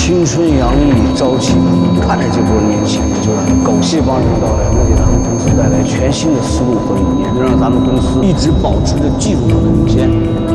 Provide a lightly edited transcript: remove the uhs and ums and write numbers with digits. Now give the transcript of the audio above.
青春洋溢，朝气蓬勃。看着这波年轻人，就是狗屁帮上到来，能给咱们公司带来全新的思路和理念，能让咱们公司一直保持着技术上的领先。